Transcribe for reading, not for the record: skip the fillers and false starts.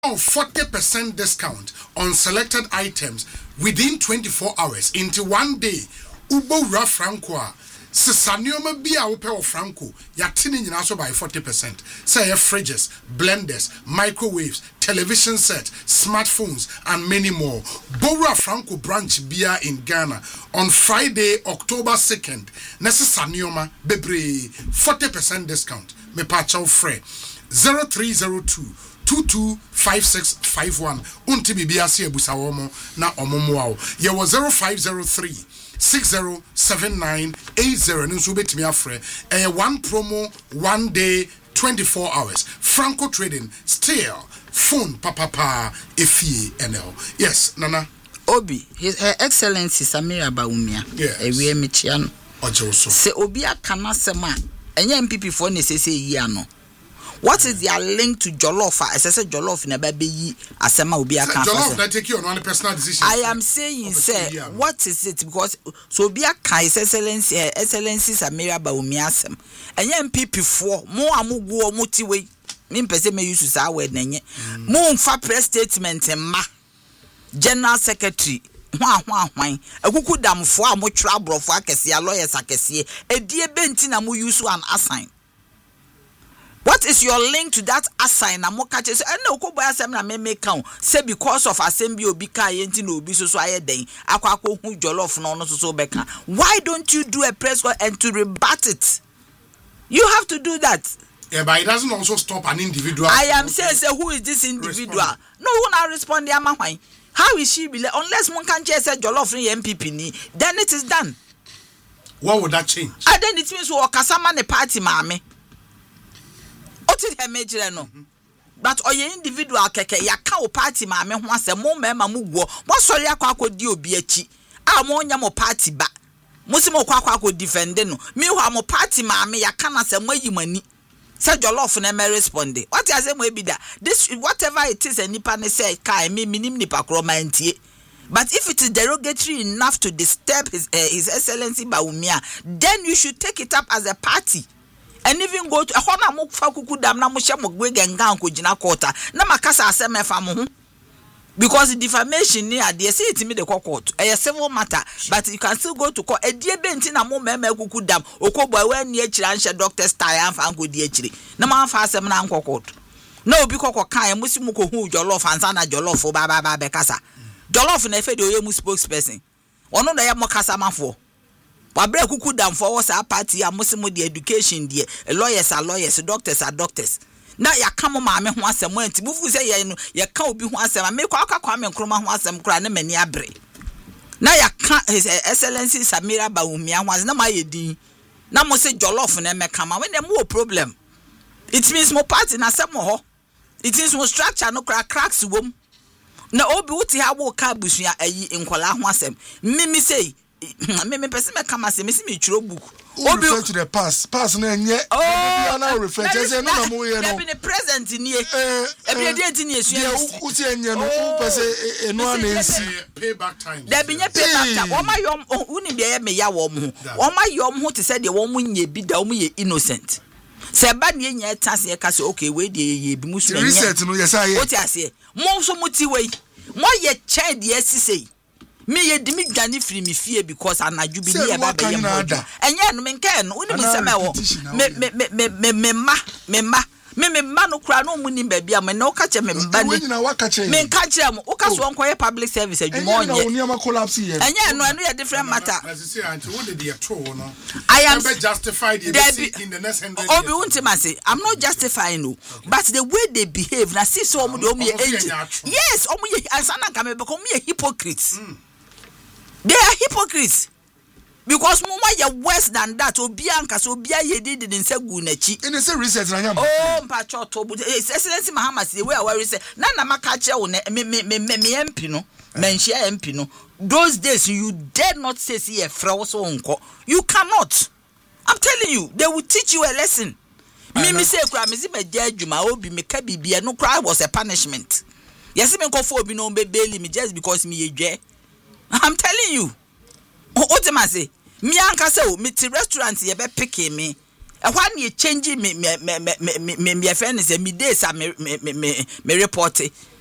40% discount on selected items within 24 hours into 1 day. Ubowura Franco Sisanioma bia upe Franco yatini nyinaso by 40%. Say fridges, blenders, microwaves, television set, smartphones and many more. Bowura Franco branch bia in Ghana on Friday, October 2nd. Nessa Sanioma bebre 40% discount. Me pacha free 0302 225651 unti bibia se ebusa womo na omomo ye was 0503 607980 nso betimi afre one promo 1 day 24 hours Franco Trading still phone papa efie NL. Yes nana Obi Her Excellency Samira Bawumia ewie mechia no ojewoso se obi aka na sema enye MPP for ne sese yi ano. What is their link to Jollof? I say Jollof na ba yi asema obi aka fa. Jollof that take you on one personal decision. I am saying say what is it because so obi aka His Excellency Samira Bawumia asem. Enye MPP for mo amugu mo ti we. Me pese me use sa word na nye. Mo mfa press statement ma. General Secretary hwan akuku damfo a mo twa brofo akese lawyers akese edie benti na mo use an assign. What is your link to that assign? Na mo ka che say na okobo asem na me count say because of assembly obi ka yenti na obi so aye den akwa hu Jollof no so beka. Why don't you do a press conference and to rebut it? You have to do that. Yeah, but it doesn't also stop an individual. I am saying say who is this individual? Respond. No one will respond the ama why. How is she be unless one can just say Jollof ni MPP ni then it is done. What would that change? And then it means we kasama ne party mame. Oti he mejire no. But oye individual keke yaka o party mame ho asem mo mema mu guo. Mo sori akodi obi achi. A mo nya mo party ba. Mo si mo akodi defend no. Me ho mo party mame yaka na se mo yimani. Say Jollof na me respond. What you say mo be that? This whatever it is nipa ne say kai me minim nipa kroma ntie. But if it is derogatory enough to disturb His Excellency Bawumia, then you should take it up as a party. And even go to hona mo fa kuku dam na mo hye mo gwenga ko gina court na makasa asem efa mo ho because defamation ni ade say it me the court a civil matter but you can still go to court edie benti na mo mema kuku dam okobwa we ni akira nhye doctor style amfa anko di akire na ma fa asem na anko court na obi kokko kan mo si mo ko hu Jollof ansa na Jollof ba be kasa Jollof na efe de oye mu spokesperson ono na ye mo kasa mafo Wabra kuku dam for us a party a musimo the education the lawyers are lawyers, doctors are doctors. Now ya come maame ho asem anti bufu say ye no ye ka obi ho asem me kwa Kwame Nkrumah ho asem kra na mani abre. Now ya ka His Excellency Samira Bawumia ho na ma ye din. Na mo say Jollof na me kama when dem mo problem. It means mo party na asem ho. It means mo structure no cracks wom. Na obi wuti ha wo ka busua ayi nkola ho asem. Me say me person me come say me see me chiro book obi refer to the past na enye na refer to say no na mo ye no be the present ni e be dey tin esu e uti enye no person eno anensi payback time there be payback time o ma yom uni be me ya wo mo o ma yom ho te say de wo mo nye bi da wo mo ye innocent se ba ne nya tase e ka say okay we de ye bi musu enye reset no yes aye o ti ase mo so muti we mo ye child ye sisei me ye dimi dwane free me fie because anaju bi ne ba be ye modo enye no menka no uni mi se me wo me ma no kura no muni ba bia me no ka che me mba ni me ka che mo o ka so nkoye public service adwuma onye enye no eno ye different matter I am justified in the next 100 years obi unti ma say I'm not justifying no but the way they behave na see so omo de omo ye agent yes omo ye ansana ka me because omo ye hypocrites. They are hypocrites because mama ya worse than that. Obia anka so obia ye did in segu nachi. In the same research na nyam. Oh mpacho to Excellency Mahama say we are say na maka che wo me MP no menshia MP no those days you dare not say see a fraud so unko. You cannot. I'm telling you they will teach you a lesson. Me say kura me si me adwuma obi me ka bibia no cry was a punishment. Yes me nko for obi no be bail me just because me ye. I'm telling you. What am I say? Me anka say me ti restaurant ye be pick me ɛhɔ ne change me friend say me days a me report